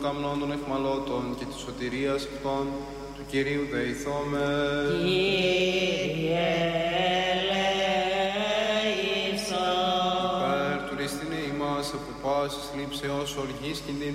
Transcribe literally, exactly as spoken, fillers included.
καμνών των εχμαλώτων και της σωτηρίας αυτών, του Κυρίου δεηθώμε. Κύριε ελέησον. Υπέρ του ρηστινέ ημάς από πάσης λήψεως οργής κινδύνου